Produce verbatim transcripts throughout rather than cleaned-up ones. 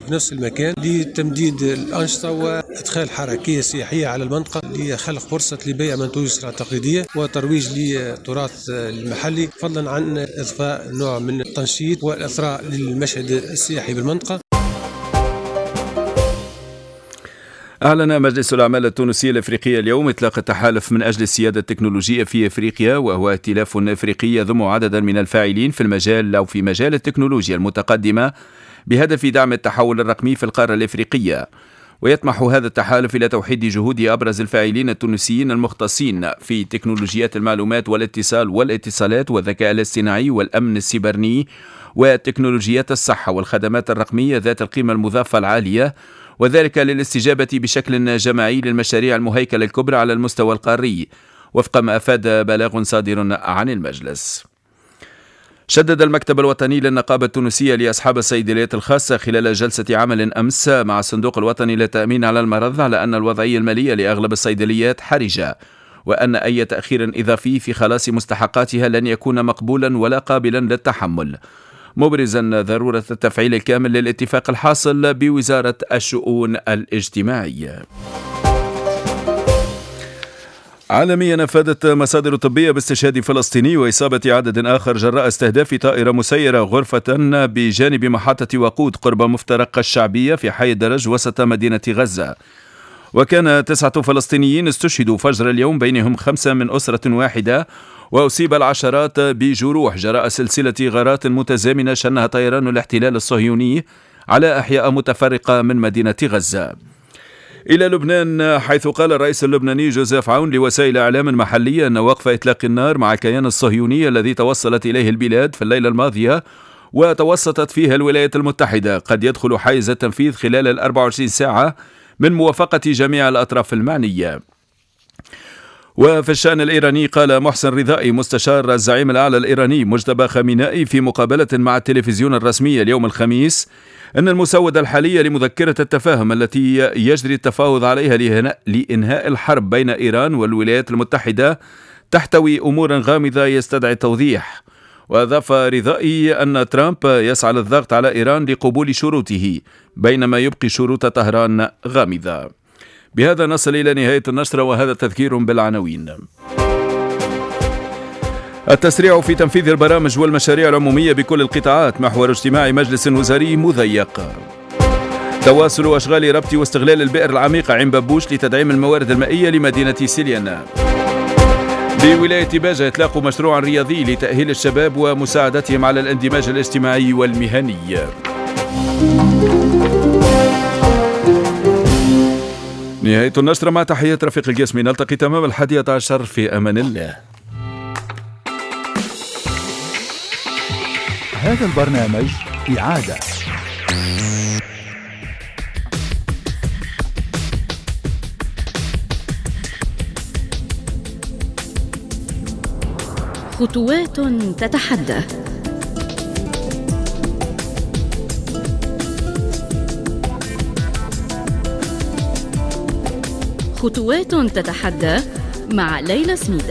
في نفس المكان لتمديد الأنشطة وإدخال حركية سياحية على المنطقة لخلق فرصة لبيع منتوج الزراعة التقليدية وترويج للتراث المحلي، فضلا عن إضفاء نوع من التنشيط والإثراء للمشهد السياحي بالمنطقة. أعلن مجلس الأعمال التونسي الأفريقي اليوم إطلاق التحالف من أجل السيادة التكنولوجية في أفريقيا، وهو ائتلاف أفريقي يضم عددا من الفاعلين في المجال أو في مجال التكنولوجيا المتقدمة بهدف دعم التحول الرقمي في القارة الأفريقية. ويطمح هذا التحالف إلى توحيد جهود أبرز الفاعلين التونسيين المختصين في تكنولوجيات المعلومات والاتصال والاتصالات والذكاء الاصطناعي والأمن السيبراني وتكنولوجيات الصحة والخدمات الرقمية ذات القيمة المضافة العالية، وذلك للاستجابة بشكل جماعي للمشاريع المهيكلة الكبرى على المستوى القاري، وفق ما أفاد بلاغ صادر عن المجلس. شدد المكتب الوطني للنقابة التونسية لأصحاب الصيدليات الخاصة خلال جلسة عمل أمس مع الصندوق الوطني للتأمين على المرض على أن الوضعية المالية لأغلب الصيدليات حرجة، وأن أي تأخير إضافي في خلاص مستحقاتها لن يكون مقبولا ولا قابلا للتحمل، مبرزا ضرورة التفعيل الكامل للاتفاق الحاصل بوزارة الشؤون الاجتماعية. عالميا أفادت مصادر طبية باستشهاد فلسطيني وإصابة عدد آخر جراء استهداف طائرة مسيرة غرفة بجانب محطة وقود قرب مفترق الشعبية في حي الدرج وسط مدينة غزة. وكان تسعة فلسطينيين استشهدوا فجر اليوم، بينهم خمسة من أسرة واحدة، وأصيب العشرات بجروح جراء سلسلة غارات متزامنة شنها طيران الاحتلال الصهيوني على أحياء متفرقة من مدينة غزة. إلى لبنان، حيث قال الرئيس اللبناني جوزيف عون لوسائل إعلام محلية أن وقف إطلاق النار مع الكيان الصهيوني الذي توصلت إليه البلاد في الليلة الماضية وتوسطت فيها الولايات المتحدة قد يدخل حيز التنفيذ خلال الأربع وعشرين ساعة من موافقة جميع الأطراف المعنية. وفي الشأن الإيراني، قال محسن رضائي مستشار الزعيم الأعلى الإيراني مجتبى خامنائي في مقابلة مع التلفزيون الرسمي اليوم الخميس أن المسودة الحالية لمذكرة التفاهم التي يجري التفاوض عليها لإنهاء الحرب بين إيران والولايات المتحدة تحتوي أمورا غامضة يستدعي التوضيح. وأضاف رضائي أن ترامب يسعى للضغط على إيران لقبول شروطه، بينما يبقي شروط طهران غامضة. بهذا نصل إلى نهاية النشرة، وهذا تذكير بالعناوين. التسريع في تنفيذ البرامج والمشاريع العمومية بكل القطاعات، محور اجتماع مجلس وزاري مضيق. تواصل أشغال ربط واستغلال البئر العميقة عين ببوش لتدعيم الموارد المائية لمدينة سيليانا. بولاية باجة إطلاق مشروع رياضي لتأهيل الشباب ومساعدتهم على الاندماج الاجتماعي والمهني. نهاية النشرة، مع تحيات رفيق القاسمي، نلتقي تمام الحادية عشر في أمان الله. هذا البرنامج إعادة. خطوات تتحدث. خطوات تتحدث مع ليلى سميدة.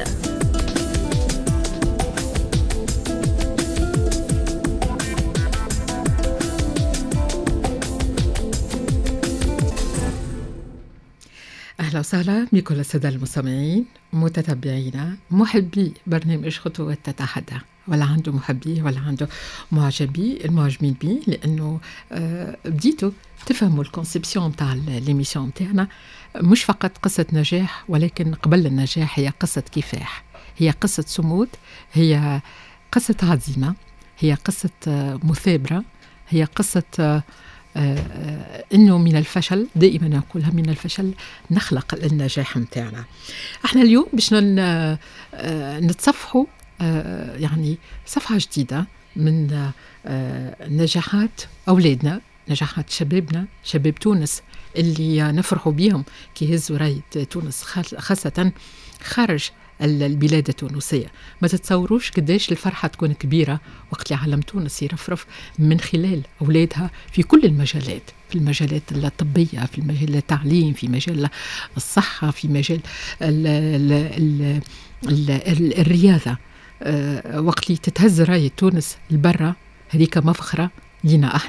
أهلا وسهلا بكل السادة المستمعين متتبعينا محبي برنامج خطوات تتحدث، ولا عنده محبيه ولا عنده معجبي المعجبين بيه، لأنه آه بديتوا تفهموا الكونسيبسيون تاع ليميسيون تاعنا، مش فقط قصة نجاح، ولكن قبل النجاح هي قصة كفاح، هي قصة صمود، هي قصة عزيمة، هي قصة آه مثابرة، هي قصة آه آه إنه من الفشل، دائما نقولها، من الفشل نخلق النجاح متاعنا. احنا اليوم باش آه نتصفحوا آه يعني صفحة جديدة من آه نجاحات أولادنا، نجاحات شبابنا، شباب تونس اللي نفرحوا بيهم كي هزوا راية تونس، خاصة خارج البلاد التونسية. ما تتصوروش قديش الفرحة تكون كبيرة وقت اللي علم تونس يرفرف من خلال أولادها في كل المجالات، في المجالات الطبية، في مجال التعليم، في مجال الصحة، في مجال ال ال ال ال ال الرياضة. أه وقت اللي تتهز راية تونس البرة، هذيك مفخرة لينا احنا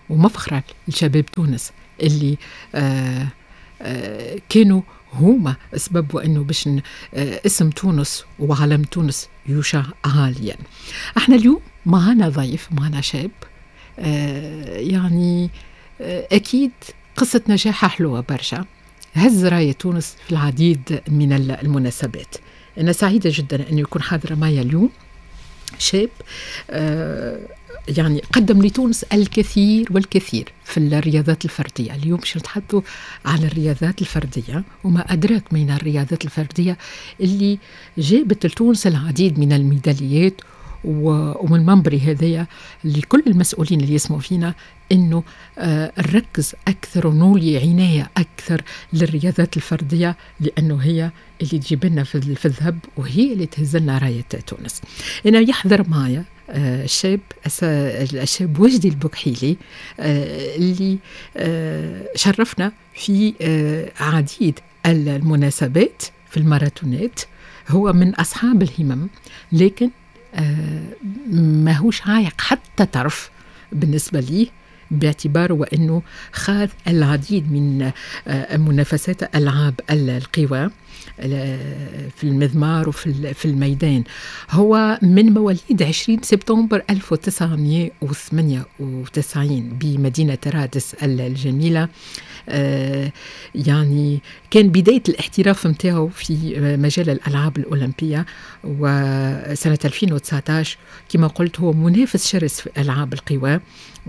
ومفخرة لشباب تونس اللي آه آه كانوا هما سبب وأنه باش آه اسم تونس وعلم تونس يشاع عاليا. احنا اليوم معنا ضيف، معنا شاب آه يعني آه أكيد قصة نجاح حلوة برشا، هز راية تونس في العديد من المناسبات. أنا سعيدة جدا أن يكون حاضر معي اليوم شاب آه يعني قدم لتونس الكثير والكثير في الرياضات الفردية. اليوم باش نتحدثوا عن الرياضات الفردية وما أدراك من الرياضات الفردية اللي جابت لتونس العديد من الميداليات. ومن منبري هذايا لكل المسؤولين اللي يسمعوا فينا انه آه نركز اكثر ونولي عنايه اكثر للرياضات الفرديه، لانه هي اللي تجيب لنا في الذهب وهي اللي تهز لنا رايه تونس. انا يحضر معايا آه الشاب الشاب وجدي البكحيلي آه اللي آه شرفنا في آه عديد المناسبات في الماراثونات. هو من اصحاب الهمم، لكن آه ما هوش عايق حتى طرف بالنسبة لي، باعتباره وأنه خاض العديد من آه منافسات ألعاب القوى في المضمار وفي في الميدان. هو من مواليد عشرين سبتمبر ألف وتسعمائة وثمانية وتسعين بمدينة رادس الجميلة. آه يعني كان بداية الاحتراف متاعه في مجال الألعاب الأولمبية، وسنة ألفين وتسعة عشر كما قلت هو منافس شرس في ألعاب القوى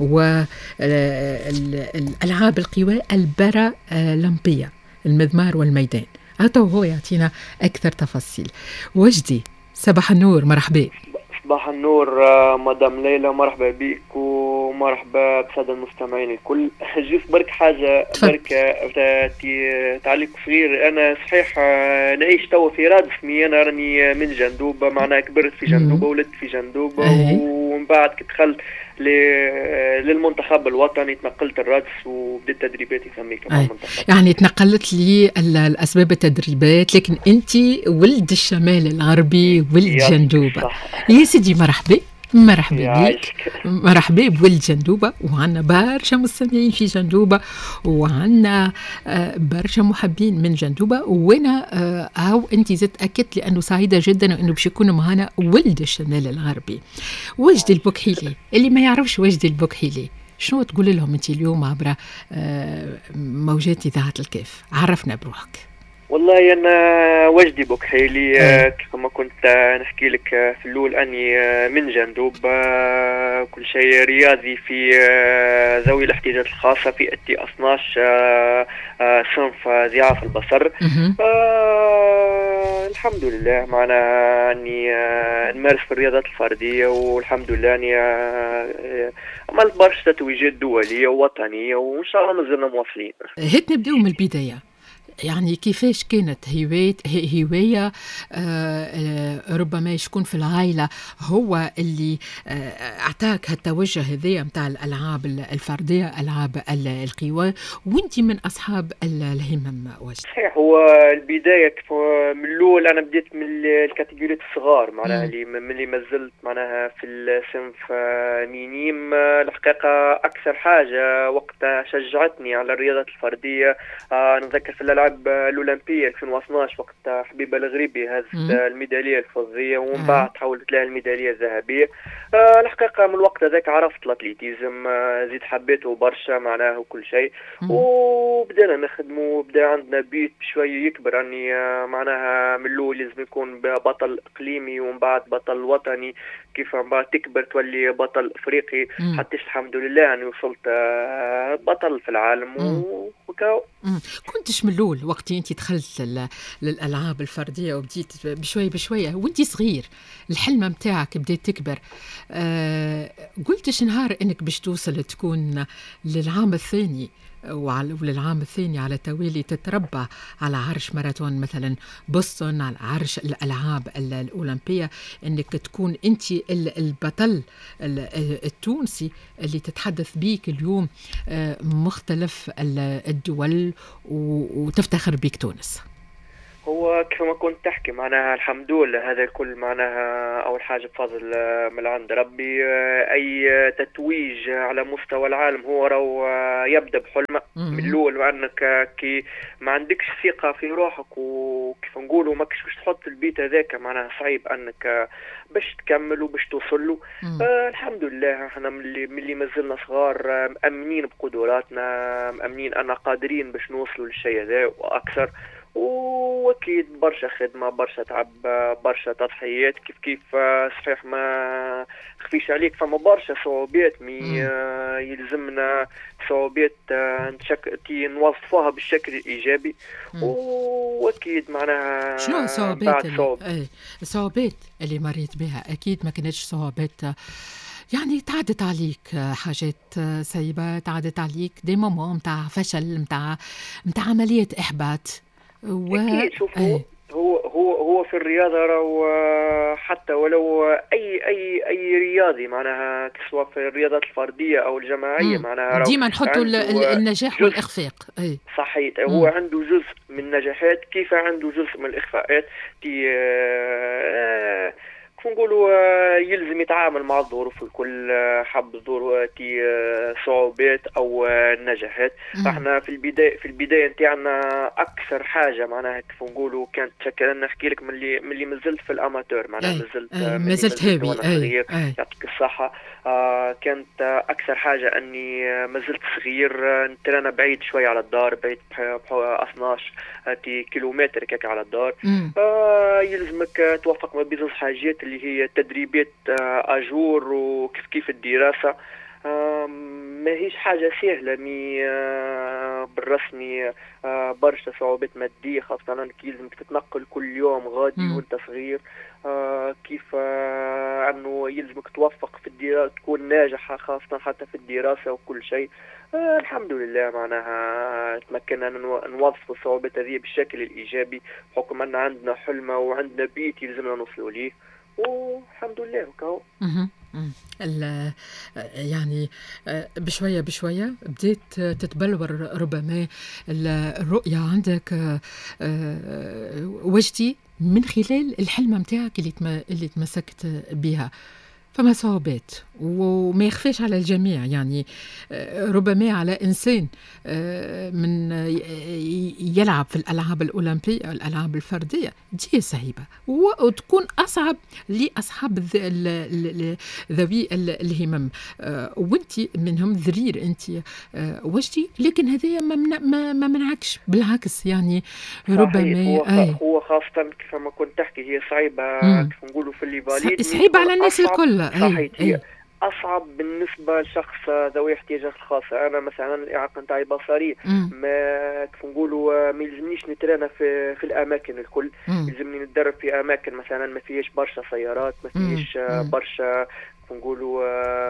والألعاب القوى البارالمبية المضمار والميدان. هاتو هو يعطينا أكثر تفاصيل. وجدي صباح النور، مرحبا. صباح النور مدام ليلى، مرحبا بك ومرحبا بسادة المستمعين الكل. جيت برك حاجة برك تعليق صغير. أنا صحيح نعيش توا في رادس، مي أنا راني من جندوبة، معناها كبرت في جندوبة ولدت في جندوبة ومن بعد كنت دخلت للمنتخب الوطني، تنقلت الرادس وبدأت تدريباتي ثميك مع المنتخب. يعني تنقلت لي الأسباب التدريبات، لكن أنت ولد الشمال الغربي، ولد جندوبة. يا سيدي مرحبا، مرحبا بك، مرحبا بولد جندوبة. وعنا برشا مستمعين في جندوبة، وعنا برشا محبين من جندوبة. وانا هاو انت زدت اكدت لانه سعيدة جدا انه باش يكون معنا ولد الشمال الغربي وجدي البكحيلي. اللي ما يعرفش وجدي البكحيلي شنو تقول لهم انت اليوم عبر موجات اذاعة الكاف؟ عرفنا بروحك. والله أنا وجدي بكحيلي كما كنت نحكي لك في الأول، أني من جندوب، كل شيء رياضي في ذوي الاحتياجات الخاصة في أتي اثناش صنف ضعاف البصر. الحمد لله معنا أني نمارس في الرياضات الفردية، والحمد لله أني عملت برشا تتويجات دولية ووطنية، وإن شاء الله مازلنا مواصلين. هيك نبدأ من البداية. يعني كيفاش كانت هواية هواية آه ربما يكون في العائلة هو اللي آه أعطاك هالتوجه هذية متاع الألعاب الفردية، ألعاب القوى، وانت من أصحاب الهمم وجد؟ صحيح، هو البداية من الأول أنا بديت من الكاتيجوريات الصغار، معناها اللي من اللي ما زلت معناها في الصنف مينيم. الحقيقة أكثر حاجة وقتها شجعتني على الرياضات الفردية، آه نتذكر في الألعاب الأولمبية ألفين واثناش وقت حبيبة الغريبي هزت الميدالية الفضية، ومن بعد تحولت لها الميدالية الذهبية. آه الحقيقة من الوقت هذاك عرفت الأتليتيزم، آه زيد حبيته برشا معناه وكل شيء، وبدأنا نخدمه وبدأ عندنا بيت بشوية يكبر، أني آه معناها من الأول لازم يكون بطل إقليمي ومن بعد بطل وطني، كيف من بعد تكبر تولي بطل إفريقي، حتى الحمد لله أني وصلت آه بطل في العالم. وكاو كنتش من الأول وقت أنت دخلت للألعاب الفردية وبديت بشوية بشوية وأنت صغير الحلمة متاعك بدأت تكبر، أه قلتش نهار أنك باش توصل تكون للعام الثاني وللعام الثاني على توالي تتربع على عرش ماراثون مثلا بوسطن، على عرش الألعاب الأولمبية، أنك تكون أنت البطل التونسي اللي تتحدث بيك اليوم مختلف الدول وتفتخر بيك تونس؟ هو كيف ما كنت تحكي معناها الحمد لله هذا الكل معناها أول حاجة بفضل من عند ربي. أي تتويج على مستوى العالم هو راهو يبدأ بحلمة من الأول، وأنك كي ما عندكش ثقة في روحك وكيف نقولوا ماكش باش تحط البيت هذاك معناها صعيب أنك باش تكمل وباش توصل. آه الحمد لله احنا من اللي من اللي مازلنا صغار مأمنين بقدراتنا، مأمنين أننا قادرين باش نوصلوا للشيء هذا وأكثر. واكيد برشا خدمه، برشا تعب، برشا تضحيات. كيف كيف صحيح ما خفيش عليك فما برشا صعوبات مي يلزمنا صعوبات نوظفوها بالشكل الايجابي. واكيد معناها شنو الصعوبات اللي اي الصعوبات اللي مريت بها؟ اكيد ما كانتش صعوبات يعني تعدت عليك حاجات سيئة، تعدت عليك دي مومون متاع فشل، متاع متاع عملية احباط. و... أكيد شوف هو هو هو هو في الرياضة راهو حتى ولو أي أي أي رياضي معناها سواء في الرياضات الفردية أو الجماعية معناها ديما نحطوا النجاح والإخفاق. أي صحيح. هو عنده جزء من النجاحات كيف عنده جزء من الإخفاقات. تي آه كيف نقولوا يلزم يتعامل مع الظروف الكل، حب ظروف صعوبات او نجاحات. فاحنا في البدايه في البدايه نتاعنا اكثر حاجه معناها كيف نقولوا كانت شكل نحكي لك من اللي من اللي مازلت في الاماتور معناها مازلت مازلت هابي صغير. يعطيك الصحه. آه كانت اكثر حاجه اني مازلت صغير، نترنا بعيد شوي على الدار، بعيد اثناش كيلومتر كيك على الدار. آه يلزمك توفق ما بين حاجات اللي هي تدريبات اجور وكيف كيف الدراسه. ما هيش حاجه سهله مي بالرسمي، برشا صعوبات ماديه خاصه كي لازمك تتنقل كل يوم غادي وانت صغير. كيف انه يلزمك توفق في الدراسه، تكون ناجحه خاصه حتى في الدراسه وكل شيء. آه الحمد لله معناها تمكنا نوظف الصعوبات هذه بالشكل الإيجابي، بحكم أن عندنا حلمة وعندنا بيت يلزمنا نوصلوا ليه، والحمد لله وكاو. يعني بشوية بشوية بديت تتبلور ربما الرؤية عندك وجدي من خلال الحلمة متاعك اللي اللي تمسكت بها. فما صعوبات وما يخفيش على الجميع، يعني ربما على إنسان من يلعب في الألعاب الأولمبية الألعاب الفردية دي صعيبة وتكون أصعب لأصحاب ذوي الهمم، وانت منهم ذرير انت وجدي، لكن هذا ما ما منعكش، بالعكس يعني ربما هو, هو خاصة كيف ما كنت تحكي هي صعيبة كيف نقولوا في اللي باليد صعيبة على الناس الكل. صحيح. هي أصعب بالنسبة لشخص ذوي احتياجات خاصة. أنا مثلا الإعاقة نتاعي بصرية، ما كيف نقولوا ما يلزمنيش نترانا في في الأماكن الكل. يلزمني نتدرب في أماكن مثلا ما فيهش برشا سيارات، ما فيهش برشا نقولوا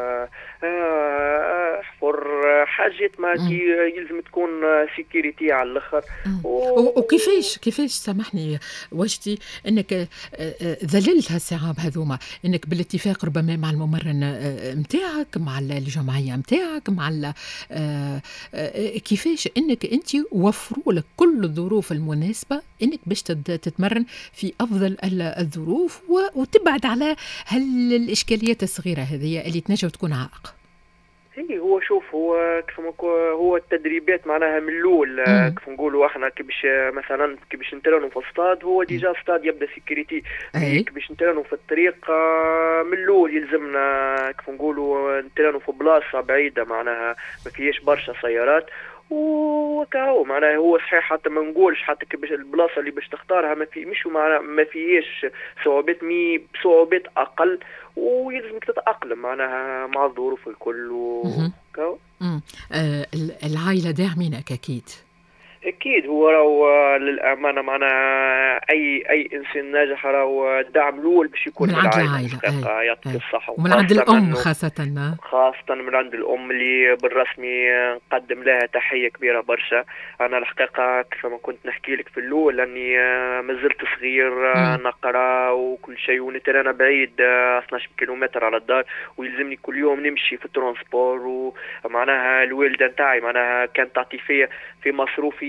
حفر حاجات ما يلزم تكون سيكيورتي على الاخر. وكيفاش كيفاش سامحني وجدي انك ذللت هالصعاب هذوما، انك بالاتفاق ربما مع الممرن متاعك، مع الجمعيه متاعك، مع كيفاش انك انت وفروا لك كل الظروف المناسبه انك باش تتمرن في افضل الظروف وتبعد على هالاشكاليات الصغيره هذه اللي تنجم تكون عائق. هي هو شوف هو كيف هو التدريبات معناها من الاول كيف نقولوا احنا كي باش مثلا كي باش نترنوا في استاد، هو ديجا استاد يبدا سيكوريتي. كي باش نترنوا في الطريق من الاول يلزمنا كيف نقولوا نترنوا في بلاصه بعيده معناها ما فيهاش برشا سيارات. وكاو معناها هو صحيح حتى ما نقولش حتى كي البلاصه اللي باش تختارها ما في مش معناها ما فيهاش صعوبات، مي بصعوبات اقل، ويلزمك تتاقلم معناها مع الظروف الكل. وكاو آه العائله داعمينك اكيد. اكيد هو راهو للامانه معناها اي اي انسان ناجح راهو الدعم الاول باش يكون من عند العائله. يعطيك الصحه. ومن عند الام خاصه خاصه من عند الام اللي بالرسمي نقدم لها تحيه كبيره برشا. انا الحقيقه كيف ما كنت نحكي لك في الاول لاني مازلت صغير نقرا وكل شيء، ونترى بعيد اثناش كيلومتر على الدار، ويلزمني كل يوم نمشي في الترونسبور. ومعناها الوالده نتاعي معناها كانت تعطي فيا في مصروفي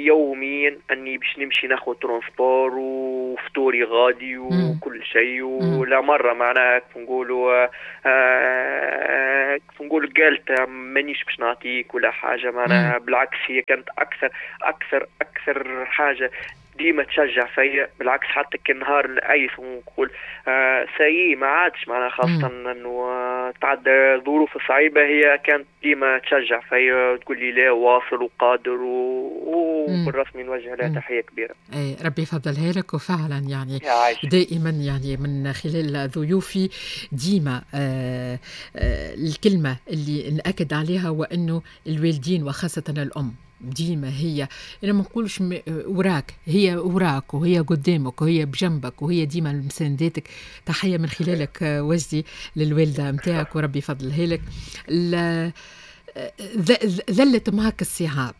يوميا اني باش نمشي ناخذ ترونسبور وفطوري غادي وكل شيء، ولا مره معناها كيف نقولوا آه كيف نقولوا قالت مانيش باش نعطيك ولا حاجه معناها. بالعكس هي كانت اكثر اكثر اكثر حاجه ديما تشجع فيا. بالعكس حتى كان نهار نأيس ونقول آه سيء ما عادش معناها، خاصة انه آه تعدى ظروف صعيبة، هي كانت ديما تشجع فيا وتقول لي لا واصل وقادر، وبالرسمي نوجه لها تحية كبيرة. اي ربي يفضلها لك. وفعلا يعني دائما يعني من خلال ضيوفي ديما آه آه الكلمة اللي نأكد عليها وانه الوالدين وخاصة الأم ديما هي، أنا ما نقولش وراك، هي وراك وهي قدامك وهي بجنبك وهي ديما مساندتك. تحية من خلالك وجدي للوالدة متاعك وربي يفضلها لك. ذلت معك الصعاب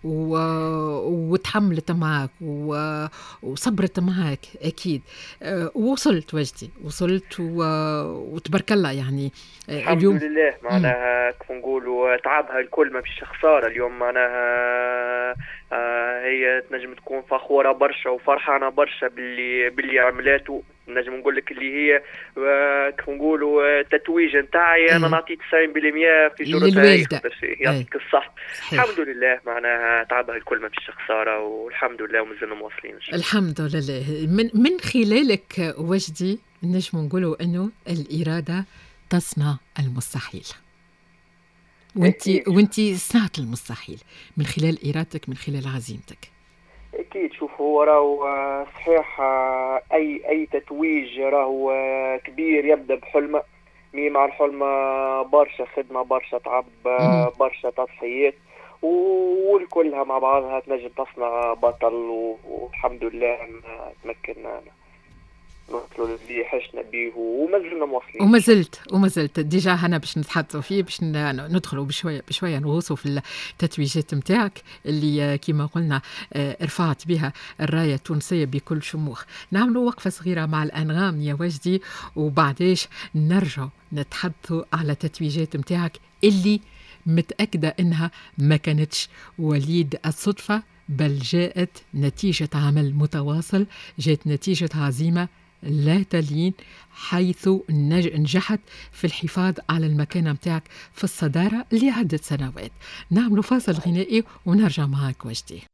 وتحملت معك وصبرت معك أكيد، ووصلت وجدي وصلت وتبارك الله يعني الحمد اليوم لله معناها كيف نقولوا تعبها الكل ما فيش خسارة اليوم معناها. آه هي تنجم تكون فخورة برشا وفرحانة برشا باللي باللي عملاته. نجم نقول لك اللي هي كيف نقولوا التتويج نتاعي انا نعطي تسعين بالمئة في جرتها يعطيك الصح. الحمد لله معناها تعبها الكل ما فيش خساره والحمد لله ومازلنا مواصلين. الحمد لله. من من خلالك وجدي نجم نقولوا انه الاراده تصنع المستحيل، وانتي وانتي صنعت المستحيل من خلال ارادتك من خلال عزيمتك. اكيد شوف هو راهو صحيح اي اي تتويج راهو كبير يبدا بحلمه، مي مع الحلمه برشا خدمه برشا تعب برشا تضحيات والكلها مع بعضها تنجم تصنع بطل. والحمد لله تمكنا نوصلوا اللي حشنا به ومازلنا مواصلين وما زلت وما زلت ديجا هنا باش نتحدثوا فيه، باش ندخلوا بشويه بشويه نغوصوا في التتويجات نتاعك اللي كما قلنا رفعت بها الرايه التونسيه بكل شموخ. نعملوا وقفه صغيره مع الانغام يا وجدي وبعديش نرجع نتحدثوا على تتويجات نتاعك اللي متاكده انها ما كانتش وليد الصدفه، بل جاءت نتيجه عمل متواصل، جاءت نتيجه عزيمه لا تلين، حيث نجحت في الحفاظ على المكانة متاعك في الصدارة لعدة سنوات. نعمل فاصل غنائي ونرجع معك وجدي.